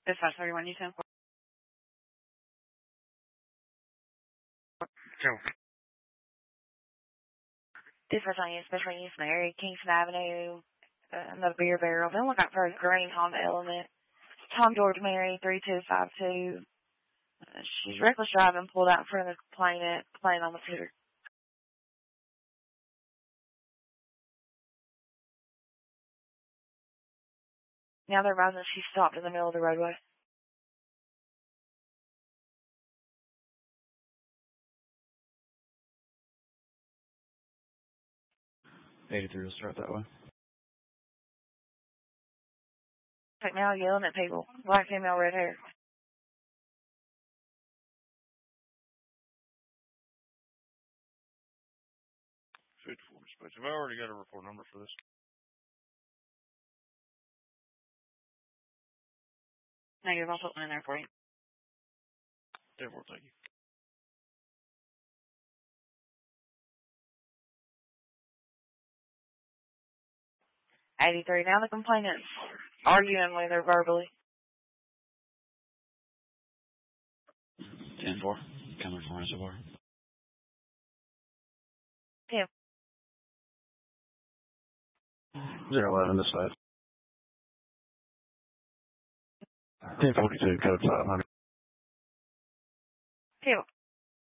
Dispatch 31, you 10-4. Joe. Dispatch on you, especially East Mary, Kingston Avenue, the beer barrel. Then look out for a green Honda Element. Tom George Mary, 3252. She's reckless driving, pulled out in front of the complainant, playing on the scooter. Now they're advising she stopped in the middle of the roadway. 83 will start that way. Like now yelling at people. Black female, red hair. Dispatch. Have I already got a report number for this? Negative, I'll put one in there for you. 10-4, thank you. '83. Now the complainant's arguing with her verbally. 10-4, coming from Reservoir. 10. 011 this side. 1042, code 500. 10.